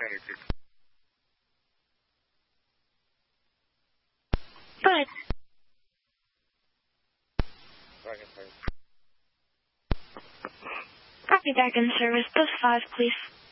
anything. But... Copy back in service. Post 5, please.